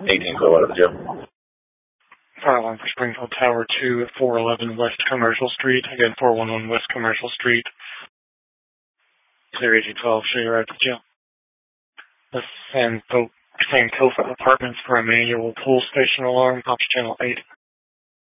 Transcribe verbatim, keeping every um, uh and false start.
eighteen twelve out of the jail. Fire line for Springfield Tower two at four eleven West Commercial Street. Again, four one one West Commercial Street. Clear eighteen twelve, show you right to jail. The San Sankofa Apartments for a manual pull station alarm, Ops Channel eight.